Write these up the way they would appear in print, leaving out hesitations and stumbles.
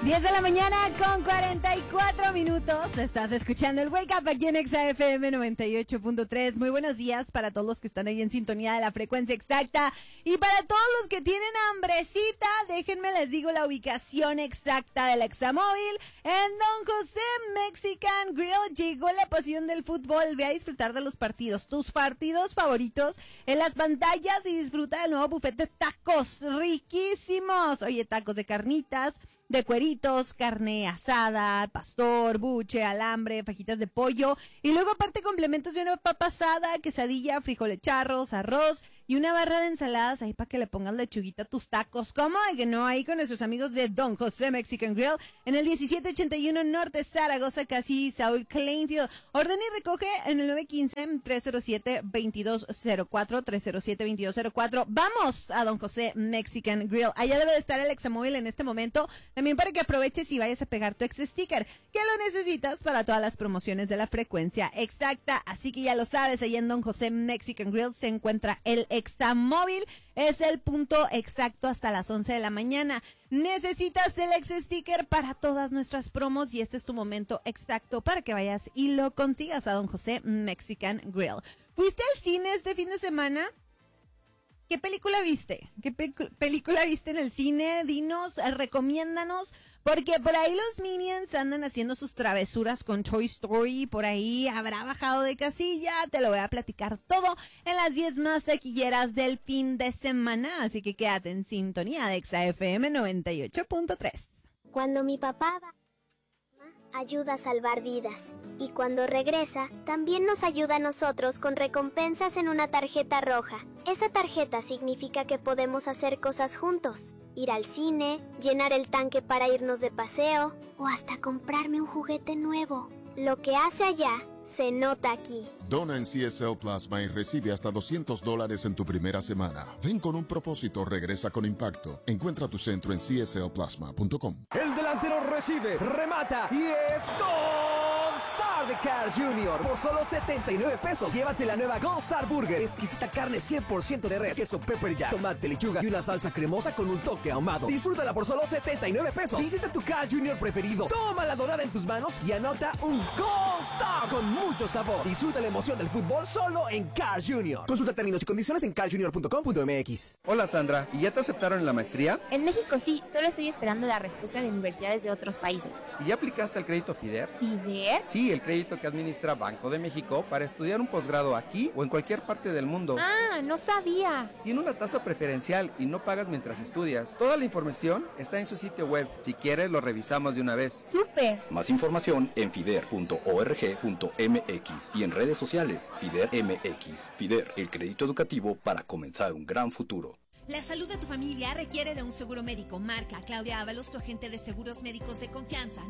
10 de la mañana con 44 minutos. Estás escuchando el Wake Up aquí en Exa FM 98.3. Muy buenos días para todos los que están ahí en sintonía de la frecuencia exacta. Y para todos los que tienen hambrecita, déjenme les digo la ubicación exacta del Examóvil. En Don José Mexican Grill llegó la pasión del fútbol. Ve a disfrutar de los partidos, tus partidos favoritos en las pantallas y disfruta del nuevo buffet de tacos riquísimos. Oye, tacos de carnitas, de cueritos, carne asada, pastor, buche, alambre, fajitas de pollo y luego aparte complementos de una papa asada, quesadilla, frijoles charros, arroz y una barra de ensaladas ahí para que le pongas lechuguita a tus tacos. ¿Cómo de que no? Ahí con nuestros amigos de Don José Mexican Grill en el 1781 Norte Zaragoza, casi Saúl Kleinfield. Ordena y recoge en el 915-307-2204, 307-2204. Vamos a Don José Mexican Grill. Allá debe de estar el Examóvil en este momento. También para que aproveches y vayas a pegar tu ex sticker, que lo necesitas para todas las promociones de la frecuencia exacta. Así que ya lo sabes, ahí en Don José Mexican Grill se encuentra el Examóvil. Es el punto exacto hasta las 11 de la mañana. Necesitas el ex sticker para todas nuestras promos y este es tu momento exacto para que vayas y lo consigas a Don José Mexican Grill. ¿Fuiste al cine este fin de semana? ¿Qué película viste? ¿Qué película viste en el cine? Dinos, recomiéndanos, porque por ahí los Minions andan haciendo sus travesuras con Toy Story, por ahí habrá bajado de casilla, te lo voy a platicar todo en las 10 más taquilleras del fin de semana, así que quédate en sintonía de Exa FM 98.3. Cuando mi papá va, ayuda a salvar vidas. Y cuando regresa, también nos ayuda a nosotros con recompensas en una tarjeta roja. Esa tarjeta significa que podemos hacer cosas juntos. Ir al cine, llenar el tanque para irnos de paseo, o hasta comprarme un juguete nuevo. Lo que hace allá, se nota aquí. Dona en CSL Plasma y recibe hasta $200 en tu primera semana. Ven con un propósito, regresa con impacto. Encuentra tu centro en cslplasma.com. El delantero recibe, remata y es Gold Star de Carl Jr. Por solo 79 pesos, llévate la nueva Gold Star Burger. Exquisita carne 100% de res, queso pepper jack, tomate, lechuga y una salsa cremosa con un toque ahumado. Disfrútala por solo 79 pesos. Visita tu Carl Jr. preferido. Toma la dorada en tus manos y anota un Gold Star con mucho sabor. Disfruta la emoción del fútbol solo en Carl Jr. Consulta términos y condiciones en carljr.com.mx. Hola Sandra, ¿y ya te aceptaron en la maestría? En México sí, solo estoy esperando la respuesta de universidades de otros países. ¿Y ya aplicaste al crédito FIDER? ¿FIDER? Sí, el crédito que administra Banco de México para estudiar un posgrado aquí o en cualquier parte del mundo. Ah, no sabía. Tiene una tasa preferencial y no pagas mientras estudias. Toda la información está en su sitio web. Si quieres, lo revisamos de una vez. ¡Súper! Más información en fider.org.mx y en redes sociales FIDER MX. FIDER, el crédito educativo para comenzar un gran futuro. La salud de tu familia requiere de un seguro médico. Marca a Claudia Ábalos, tu agente de seguros médicos de confianza.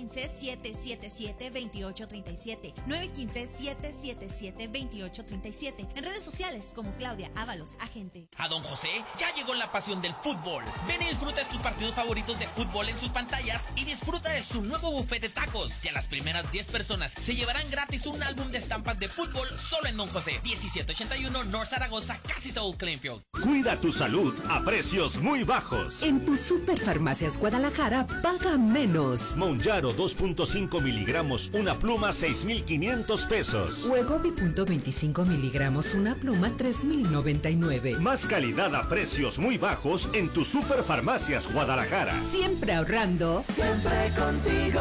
915-777-2837. 915-777-2837. En redes sociales como Claudia Ábalos, agente. A Don José ya llegó la pasión del fútbol. Ven y disfruta de tus partidos favoritos de fútbol en sus pantallas y disfruta de su nuevo buffet de tacos. Y a las primeras 10 personas se llevarán gratis un álbum de estampas de fútbol solo en Don José. 1781 North Zaragoza, casi Saúl Kleinfield. Cuida tu salud a precios muy bajos. En tu Superfarmacias Guadalajara paga menos. Monjaro 2.5 miligramos, una pluma 6,500 pesos. Wegovy 0.25 miligramos, una pluma 3,099. Más calidad a precios muy bajos en tu Superfarmacias Guadalajara. Siempre ahorrando. Siempre contigo.